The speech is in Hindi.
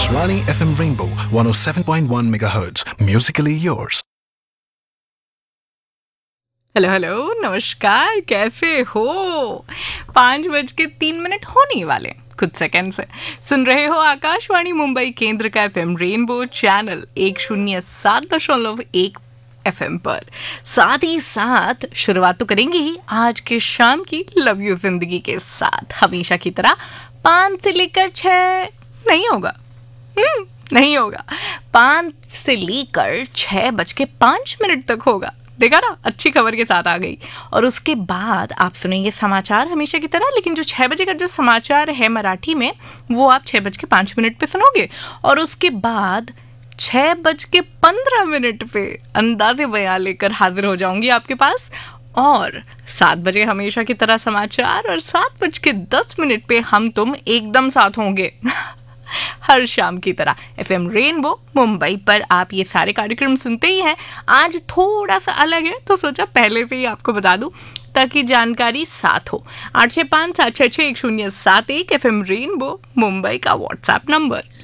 Akashvani FM Rainbow 107.1 MHz. Musically yours. Hello hello, नमस्कार, कैसे हो? 5:03 होने वाले कुछ सेकंड से सुन रहे हो आकाशवाणी मुंबई केंद्र का एफएम रेनबो चैनल 107.1 एफएम पर। साथ ही साथ शुरुआत तो करेंगे ही आज के शाम की लव यू जिंदगी के साथ, हमेशा की तरह 5 से लेकर 6 नहीं होगा, नहीं होगा, 5 से लेकर 6:05 तक होगा। देखा ना, अच्छी खबर के साथ आ गई। और उसके बाद आप सुनेंगे समाचार हमेशा की तरह, लेकिन जो 6 बजे का जो समाचार है मराठी में, वो आप 6:05 पे सुनोगे। और उसके बाद 6:15 पे अंदाज़े बयां लेकर हाजिर हो जाऊंगी आपके पास। और 7 बजे हमेशा की तरह समाचार, और 7:10 पे हम तुम एकदम साथ होंगे हर शाम की तरह एफएम रेनबो मुंबई पर। आप ये सारे कार्यक्रम सुनते ही हैं। आज थोड़ा सा अलग है तो सोचा पहले से ही आपको बता दूं ताकि जानकारी साथ हो। 865-766-1071 एफएम रेनबो मुंबई का व्हाट्सएप नंबर।